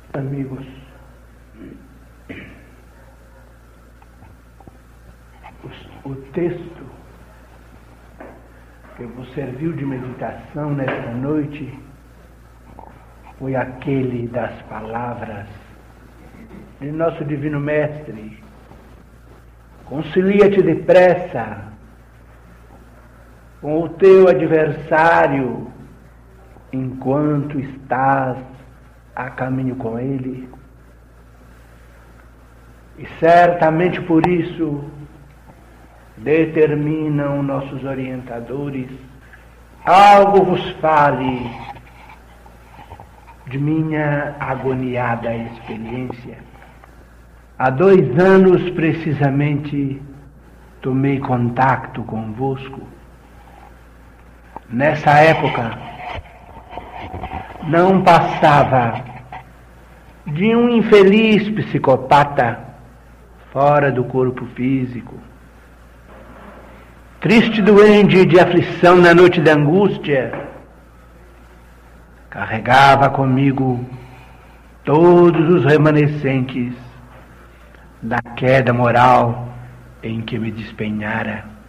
Amigos, o texto que vos serviu de meditação nesta noite foi aquele das palavras de nosso Divino Mestre: concilia-te depressa com o teu adversário enquanto estás a caminho com ele. E certamente por isso determinam nossos orientadores: algo vos fale de minha agoniada experiência. Há 2 anos precisamente tomei contato convosco. Nessa época não passava de um infeliz psicopata fora do corpo físico, triste, doente de aflição na noite da angústia. Carregava comigo todos os remanescentes da queda moral em que me despenhara.